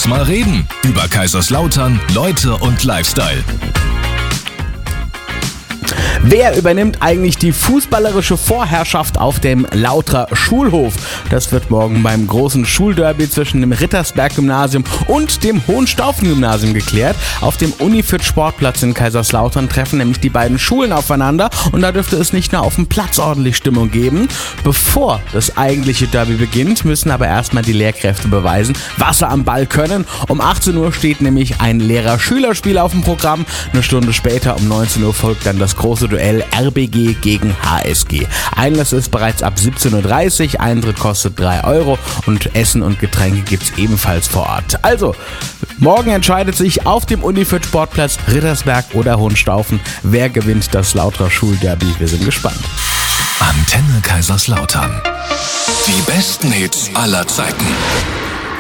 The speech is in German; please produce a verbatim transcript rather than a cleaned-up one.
Lass mal reden. Über Kaiserslautern, Leute und Lifestyle. Wer übernimmt eigentlich die fußballerische Vorherrschaft auf dem Lauterer Schulhof? Das wird morgen beim großen Schulderby zwischen dem Rittersberg-Gymnasium und dem Hohenstaufen-Gymnasium geklärt. Auf dem Unifit-Sportplatz in Kaiserslautern treffen nämlich die beiden Schulen aufeinander und da dürfte es nicht nur auf dem Platz ordentlich Stimmung geben. Bevor das eigentliche Derby beginnt, müssen aber erstmal die Lehrkräfte beweisen, was sie am Ball können. Um achtzehn Uhr steht nämlich ein Lehrer-Schüler-Spiel auf dem Programm. Eine Stunde später um neunzehn Uhr folgt dann das große Duell R B G gegen H S G. Einlass ist bereits ab siebzehn Uhr dreißig, Eintritt kostet drei Euro und Essen und Getränke gibt's ebenfalls vor Ort. Also, morgen entscheidet sich auf dem Unifit Sportplatz Rittersberg oder Hohenstaufen, wer gewinnt das Lauterer Schulderby. Wir sind gespannt. Antenne Kaiserslautern. Die besten Hits aller Zeiten.